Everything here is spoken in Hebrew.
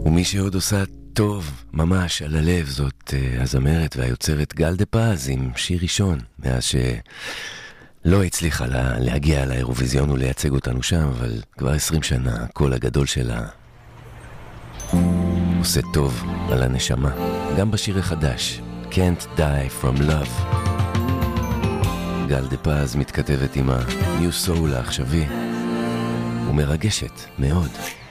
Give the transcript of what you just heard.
ומי שעוד עושה טוב ממש על הלב זאת הזמרת והיוצרת גל דה פז עם שיר ראשון מאז שלא הצליחה להגיע לאירוויזיון ולייצג אותנו שם, אבל כבר 20 שנה הקול הגדול שלה עושה טוב על הנשמה, גם בשיר החדש Can't Die From Love. גל דה פז מתכתבת עם ה-New Soul העכשווי ומרגשת מאוד.